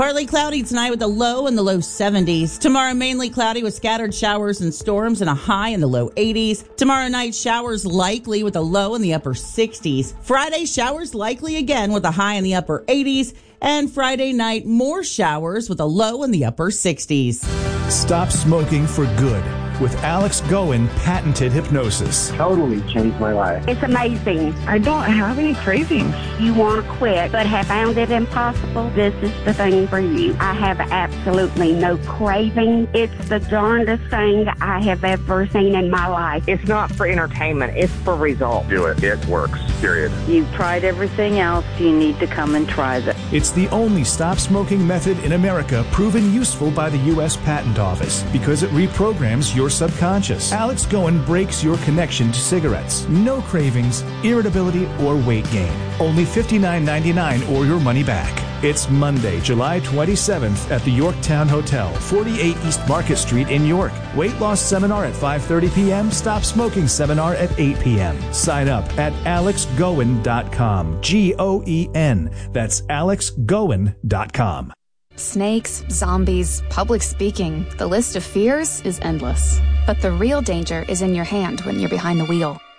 Partly cloudy tonight with a low in the low seventies. Tomorrow, mainly cloudy with scattered showers and storms and a high in the low eighties. Tomorrow night, showers likely with a low in the upper sixties. Friday, showers likely again with a high in the upper eighties. And Friday night, more showers with a low in the upper sixties. Stop smoking for good with Alex Goen patented hypnosis. Totally changed my life. It's amazing. I don't have any cravings. You want to quit, but have found it impossible? This is the thing for you. I have absolutely no craving. It's the darndest thing I have ever seen in my life. It's not for entertainment. It's for results. Do it. It works. Period. You've tried everything else. You need to come and try this. It's the only stop smoking method in America proven useful by the U S Patent Office because it reprograms your subconscious. Alex Goen breaks your connection to cigarettes. No cravings, irritability, or weight gain. Only fifty-nine ninety-nine or your money back. It's Monday, July twenty-seventh at the Yorktown Hotel, forty-eight East Market Street in York. Weight loss seminar at five thirty p.m. Stop smoking seminar at eight p.m. Sign up at alex goen dot com. G O E N. That's alex goen dot com. Snakes, zombies, public speaking. The list of fears is endless. But the real danger is in your hand when you're behind the wheel.